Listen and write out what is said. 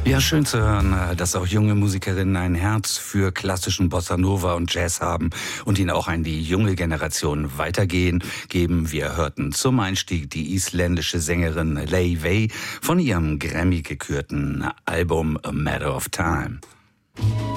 Ja, schön zu hören, dass auch junge Musikerinnen ein Herz für klassischen Bossa Nova und Jazz haben und ihn auch an die junge Generation weitergeben. Wir hörten zum Einstieg die isländische Sängerin Lay Vey von ihrem Grammy-gekürten Album A Matter of Time.